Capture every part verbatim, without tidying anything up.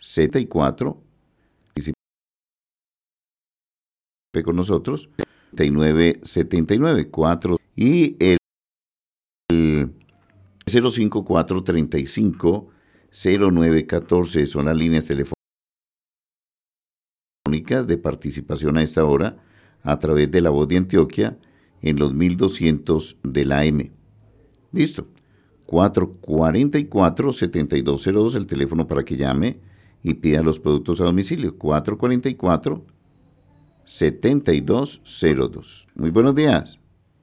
setenta y cuatro, con nosotros, setenta y nueve setenta y nueve, cuatro, y el, el cero cinco cuatro treinta y cinco cero nueve catorce son las líneas telefónicas de participación a esta hora a través de La Voz de Antioquia en los mil doscientos de la A M. Listo. cuatro cuarenta y cuatro, setenta y dos cero dos, el teléfono para que llame y pida los productos a domicilio. cuatro cuarenta y cuatro, setenta y dos cero dos. Muy buenos días.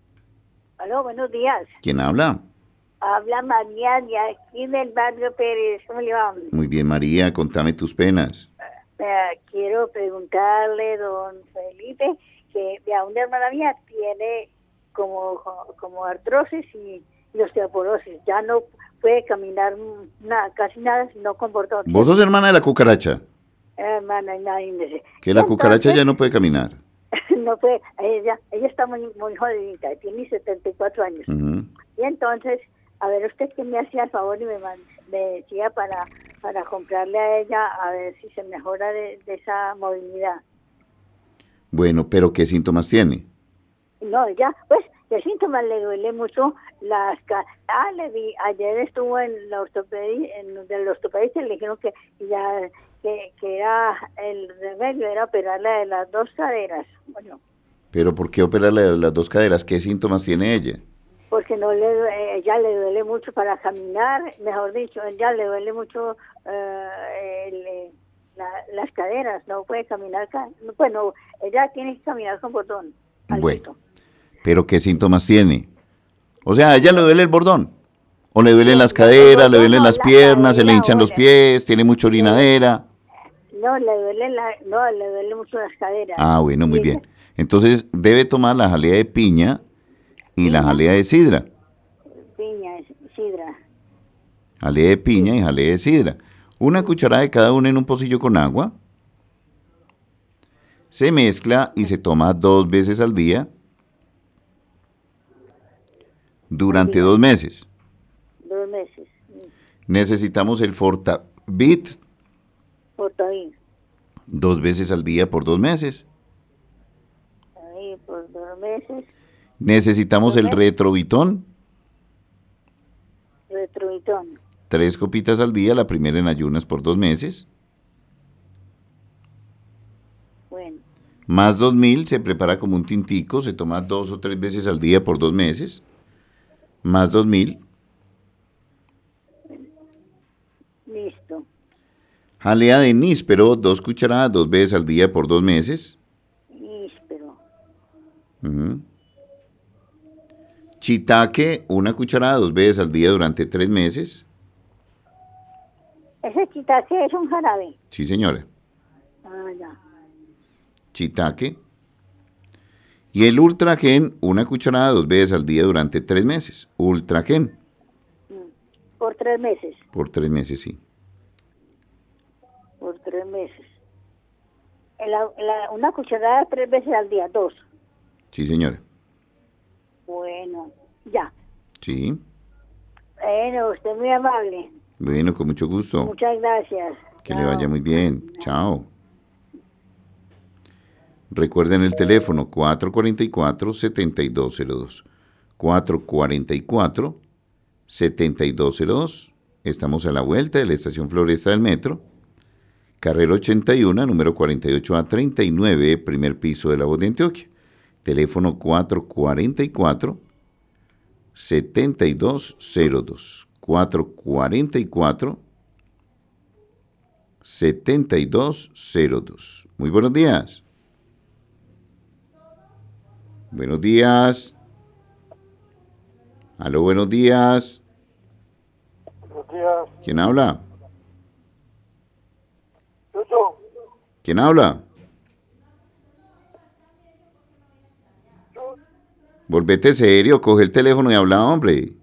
Aló, buenos días. ¿Quién habla? Habla María de aquí del barrio Pérez. ¿Cómo le va? Muy bien, María, contame tus penas. Eh, quiero preguntarle, don Felipe, que a una hermana mía tiene como, como artrosis y, y osteoporosis. Ya no puede caminar nada, casi nada, sino con bordón. ¿Vos sos hermana de la cucaracha? Eh, hermana, imagínese. Que la Entonces, cucaracha ya no puede caminar. no puede, ella, ella está muy, muy jodidita, tiene setenta y cuatro años. Uh-huh. Y entonces, a ver, usted que me hacía el favor y me, man, me decía para, para comprarle a ella, a ver si se mejora de, de esa movilidad. Bueno, pero ¿qué síntomas tiene? No, ya, pues, el síntoma le duele mucho las... Ah, le vi, ayer estuvo en la ortopedia, en el ortopedista y le dijeron que ya, que, que era, el remedio era operarle de las dos caderas. Bueno. ¿Pero por qué operarle de las dos caderas? ¿Qué síntomas tiene ella? Porque no le, ella le duele mucho para caminar, mejor dicho, ella le duele mucho eh, el, la, las caderas, no puede caminar, bueno, ella tiene que caminar con bordón. Bueno, pero ¿qué síntomas tiene? O sea, ¿a ella le duele el bordón? ¿O le duelen las caderas, le duelen las piernas, se le hinchan los pies, tiene mucha orinadera? No, le duele la, no, le duele mucho las caderas. Ah, bueno, muy bien. Entonces debe tomar la jalea de piña y la jalea de sidra. Piña, sidra. Jalea de piña y jalea de sidra. Una cucharada de cada una en un pocillo con agua. Se mezcla y se toma dos veces al día durante dos meses. Dos meses. Necesitamos el Fortavit. Fortavit. Dos veces al día por dos meses. Ahí, por dos meses. Necesitamos el Retrovitón. Retrovitón. Tres copitas al día, la primera en ayunas por dos meses. Bueno. Más dos mil se prepara como un tintico, se toma dos o tres veces al día por dos meses. Más dos mil. Listo. Jalea de níspero, dos cucharadas, dos veces al día por dos meses. Níspero. Uh-huh. Chitaque, una cucharada, dos veces al día durante tres meses. ¿Ese chitaque es un jarabe? Sí, señora. Ah, ya. Chitaque. Y el Ultragen, una cucharada, dos veces al día durante tres meses. Ultragen. Por tres meses. Por tres meses, sí. Por tres meses. La, la, una cucharada tres veces al día, dos. Sí, señora. Bueno, ya. Sí. Bueno, usted es muy amable. Bueno, con mucho gusto. Muchas gracias. Que Chao. Le vaya muy bien. Chao. Recuerden el teléfono cuatro cuarenta y cuatro, setenta y dos cero dos. cuatro cuarenta y cuatro, setenta y dos cero dos. Estamos a la vuelta de la estación Floresta del Metro. Carrera ochenta y uno, número cuarenta y ocho A treinta y nueve, primer piso de La Voz de Antioquia. Teléfono cuatro cuarenta y cuatro, setenta y dos cero dos. cuatro cuarenta y cuatro, setenta y dos cero dos. Muy buenos días. Buenos días. Aló, buenos días. Buenos días. ¿Quién habla? Yo. ¿Quién habla? Yo. Volvete serio, coge el teléfono y habla, hombre.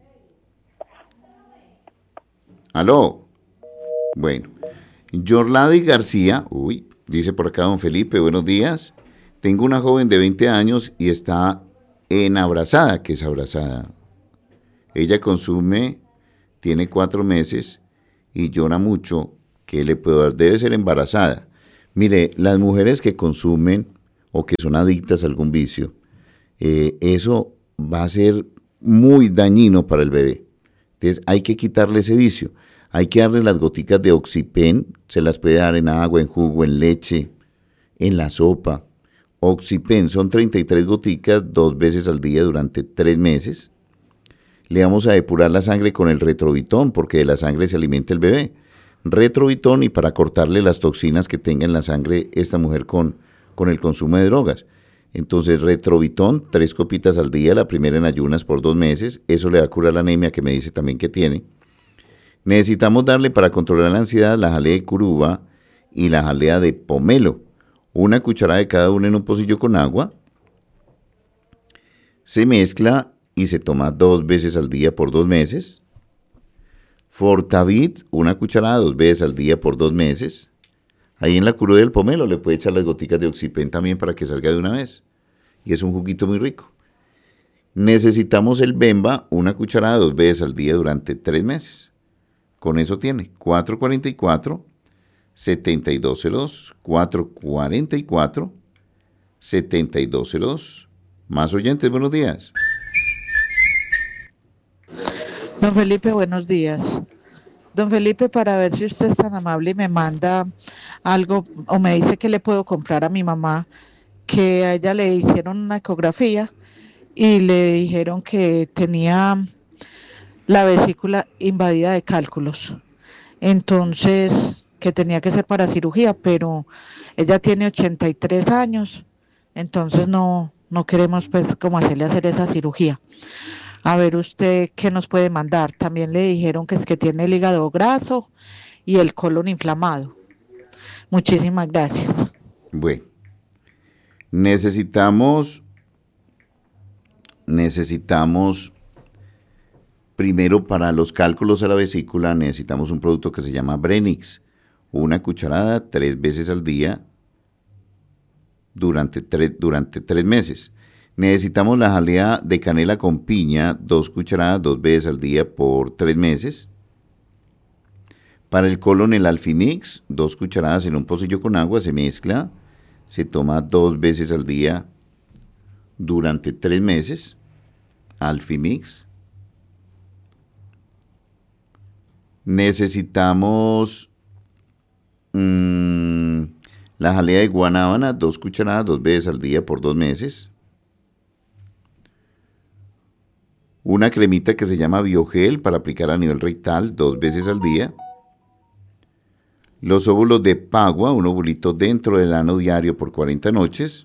Aló. Bueno. Yorladi García, uy, dice por acá don Felipe, buenos días. Tengo una joven de veinte años y está en abrazada, que es abrazada. Ella consume, tiene cuatro meses y llora mucho ¿Qué le puedo dar? Debe ser embarazada. Mire, las mujeres que consumen o que son adictas a algún vicio, eh, eso va a ser muy dañino para el bebé. Entonces hay que quitarle ese vicio. Hay que darle las goticas de Oxipen, se las puede dar en agua, en jugo, en leche, en la sopa. Oxipen son treinta y tres goticas dos veces al día durante tres meses. Le vamos a depurar la sangre con el Retrovitón, porque de la sangre se alimenta el bebé. Retrovitón, y para cortarle las toxinas que tenga en la sangre esta mujer con, con el consumo de drogas. Entonces, Retrovitón, tres copitas al día, la primera en ayunas por dos meses. Eso le va a curar la anemia que me dice también que tiene. Necesitamos darle para controlar la ansiedad la jalea de curuba y la jalea de pomelo. Una cucharada de cada una en un pocillo con agua. Se mezcla y se toma dos veces al día por dos meses. Fortavit, una cucharada dos veces al día por dos meses. Ahí en la curuba del pomelo le puede echar las goticas de Oxipen también para que salga de una vez. Y es un juguito muy rico. Necesitamos el Bemba, una cucharada dos veces al día durante tres meses. Con eso tiene cuatro cuarenta y cuatro, setenta y dos cero dos, cuatro cuarenta y cuatro, setenta y dos cero dos. Más oyentes, buenos días. Don Felipe, buenos días. Don Felipe, para ver si usted es tan amable y me manda algo o me dice que le puedo comprar a mi mamá, que a ella le hicieron una ecografía y le dijeron que tenía la vesícula invadida de cálculos. Entonces, que tenía que ser para cirugía, pero ella tiene ochenta y tres años, entonces no, no queremos pues como hacerle hacer esa cirugía. A ver usted qué nos puede mandar. También le dijeron que es que tiene el hígado graso y el colon inflamado. Muchísimas gracias. Bueno, necesitamos, necesitamos, primero para los cálculos a la vesícula, necesitamos un producto que se llama Brenix. Una cucharada tres veces al día durante tres, durante tres meses. Necesitamos la jalea de canela con piña, dos cucharadas dos veces al día por tres meses. Para el colon, el Alfimix, dos cucharadas en un pocillo con agua, se mezcla, se toma dos veces al día durante tres meses. Alfimix. Necesitamos mmm, la jalea de guanábana, dos cucharadas dos veces al día por dos meses. Una cremita que se llama Biogel para aplicar a nivel rectal dos veces al día. Los óvulos de Pagua, un ovulito dentro del ano diario por cuarenta noches.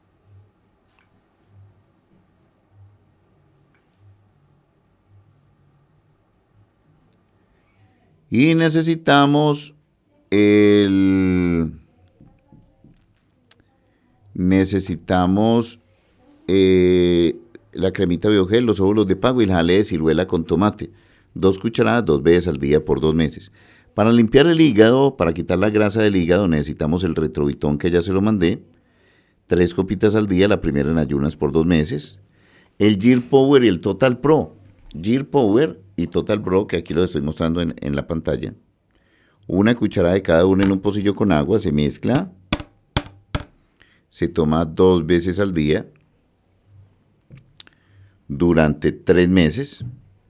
Y necesitamos el... Necesitamos... Eh, la cremita Biogel, los óvulos de Pagua y la jalea de ciruela con tomate. Dos cucharadas dos veces al día por dos meses. Para limpiar el hígado, para quitar la grasa del hígado, necesitamos el Retrovitón que ya se lo mandé. Tres copitas al día, la primera en ayunas por dos meses. El Gear Power y el Total Pro. Gear Power y Total Pro, que aquí lo estoy mostrando en, en la pantalla. Una cucharada de cada uno en un pocillo con agua, se mezcla. Se toma dos veces al día durante tres meses.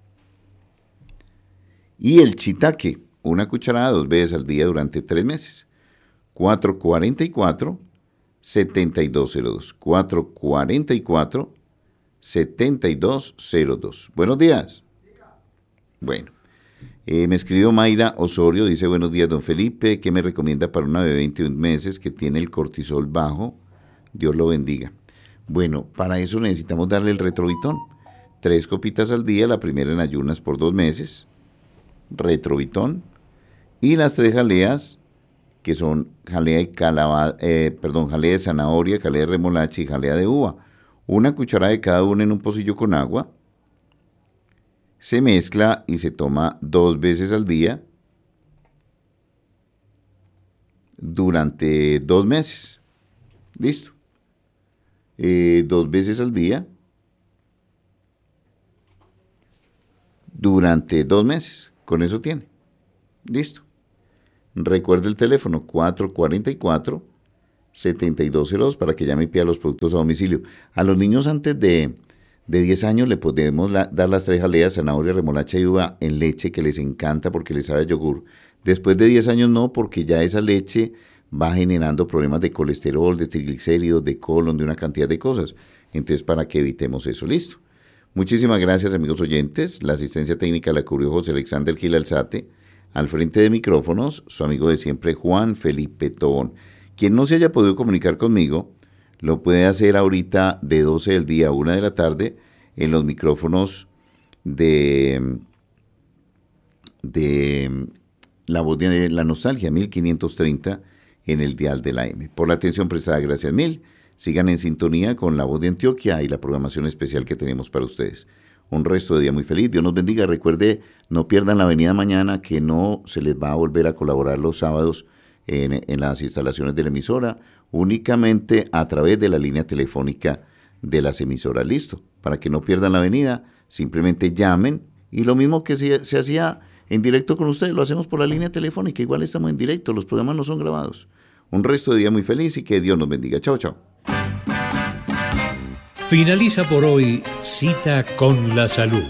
Y el Chitaque, una cucharada dos veces al día durante tres meses. cuatro cuarenta y cuatro, setenta y dos cero dos. cuatro cuarenta y cuatro, setenta y dos cero dos. Buenos días. Bueno, eh, me escribió Mayra Osorio, dice: buenos días, don Felipe, ¿qué me recomienda para una bebé de veintiún meses que tiene el cortisol bajo? Dios lo bendiga. Bueno, para eso necesitamos darle el Retrovitón. Tres copitas al día, la primera en ayunas por dos meses. Retrovitón. Y las tres jaleas, que son jalea de calaba, eh, perdón, jalea de zanahoria, jalea de remolacha y jalea de uva. Una cucharada de cada una en un pocillo con agua. Se mezcla y se toma dos veces al día durante dos meses. Listo. Eh, dos veces al día durante dos meses. Con eso tiene. Listo. Recuerde el teléfono cuatro cuatro cuatro, siete dos cero dos para que llame y pida los productos a domicilio. A los niños antes de, de diez años le podemos la, dar las tres jaleas, zanahoria, remolacha y uva en leche, que les encanta porque les sabe a yogur. Después de diez años no, porque ya esa leche va generando problemas de colesterol, de triglicéridos, de colon, de una cantidad de cosas. Entonces, para que evitemos eso, listo. Muchísimas gracias, amigos oyentes. La asistencia técnica la cubrió José Alexander Gil Alzate. Al frente de micrófonos, su amigo de siempre, Juan Felipe Tobón. Quien no se haya podido comunicar conmigo, lo puede hacer ahorita de doce del día a una de la tarde en los micrófonos de, de La Voz de la Nostalgia, mil quinientos treinta, en el dial de la M. Por la atención prestada, gracias mil. Sigan en sintonía con La Voz de Antioquia y la programación especial que tenemos para ustedes. Un resto de día muy feliz. Dios nos bendiga. Recuerde, no pierdan la avenida mañana, que no se les va a volver a colaborar los sábados en, en las instalaciones de la emisora, únicamente a través de la línea telefónica de las emisoras. Listo. Para que no pierdan la avenida, simplemente llamen. Y lo mismo que se, se hacía en directo con ustedes, lo hacemos por la línea telefónica. Igual estamos en directo, los programas no son grabados. Un resto de día muy feliz y que Dios nos bendiga. Chao, chao. Finaliza por hoy Cita con la Salud.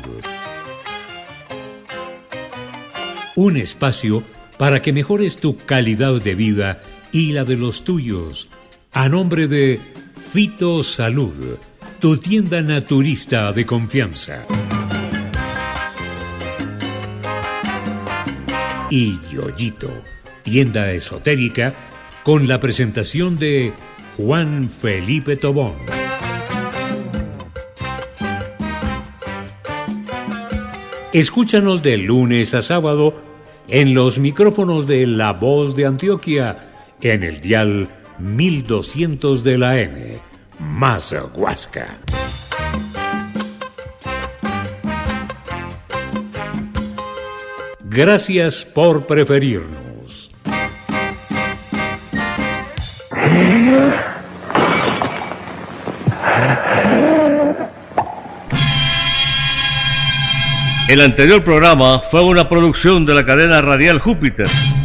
Un espacio para que mejores tu calidad de vida y la de los tuyos. A nombre de Fito Salud, tu tienda naturista de confianza. Y Yoyito, tienda esotérica, con la presentación de Juan Felipe Tobón. Escúchanos de lunes a sábado en los micrófonos de La Voz de Antioquia en el dial mil doscientos de la M, más Huasca. Gracias por preferirnos. El anterior programa fue una producción de la cadena radial Júpiter.